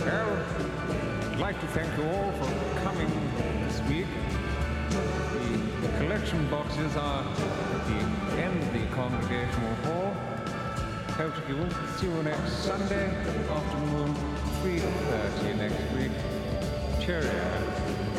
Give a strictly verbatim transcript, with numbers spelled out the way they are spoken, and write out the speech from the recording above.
Well, I'd like to thank you all for coming this week. The collection boxes are at the end of the congregational hall. Hope you will see you next Sunday afternoon, three thirty next week. Cheerio.